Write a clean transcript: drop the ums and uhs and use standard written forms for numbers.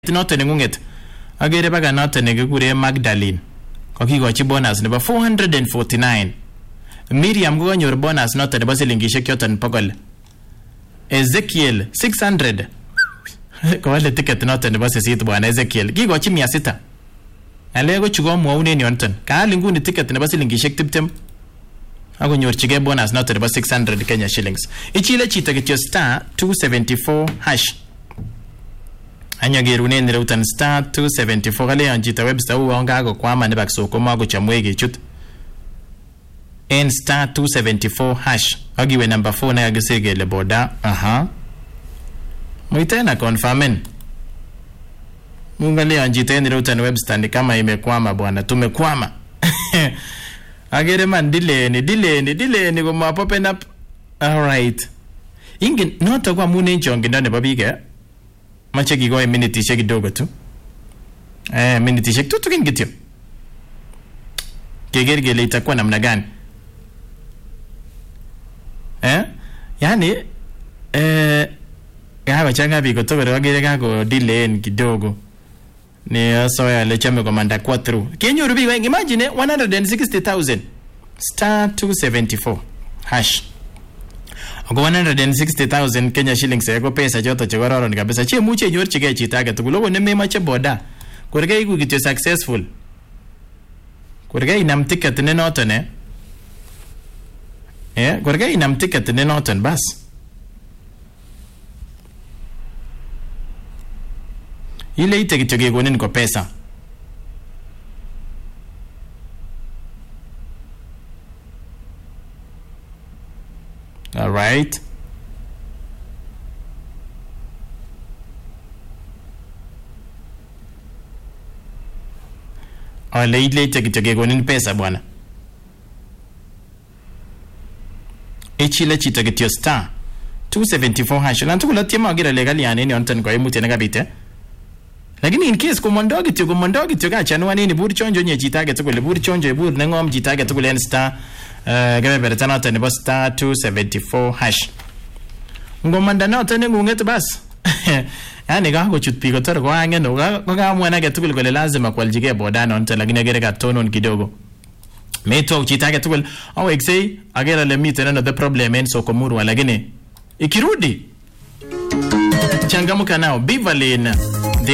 noton nengunget agere baka noton nekikure Magdalene kokikochi bonus nebo 449. Miriam kokanyor bonus noton nebo silingishek choton 100. Ezekiel 600 kowale ticket noton nebo sisit bwana Ezekiel kikochi 600. Alego chuko mwaunen yonton kaal nguni ticket nebo silingishek 20 akonyorchige bonus noton nebo 600 Kenya shillings. Ichile chito kityo star 274 hash. Anyagerunen reutan star 274 kale anjita webster uonga ko kwama ne baksoko mago chamwe kechut en star 274 hash agiwe number 4 na yagisegele boda muitena confirmen mungale anjita en reutan webster ni kama imekwama bwana tumekwama agere man delay ni ko ma popen up. All right ingin noto kwa mune njongindo nebo bige mache kikoe minitishek kidogo tu. Minitishek tutukin kityo. Keger kele itakuwa namna gani. Yani gawa changa biko tokore wagere kako delay kidogo. Ni soya lechame komanda kwa through. Kenyoru biko imagine 160,000 star 274 hash. Ako 160,000 Kenya shillings eko pesa choto chekororon kabisa. Che muche nyorchige chito age tugul. Ogo nememache boda. Korgei iku kityo successful. Korgei inam ticket ne noton korgei inam ticket ne noton bas. Ile ite kityo kekonin ko pesa. All right. Ole ile cheke gonin pesa bwana. Echile chito kityo star 274 hash. Na tukula tiema agira legali yaneni onten kwa imute negabite. Lakini in case kumondo kityo kachanwa nini buri chonjo nye chitage tukule buri chonjo buri nengom chitage tukule en star gabe beretana tani bo star 274 hash. Ngomanda noto nengunget bas. Yani kako chut piko tor kwa angen ko kamwana ke tukul kole lazima kwaljige boda nonto lakini agere ka tonon kidogo. Me talk chitage tukul exei agera le meet another problem en so komurwa lakini ikirudi changamuka nao Bivalina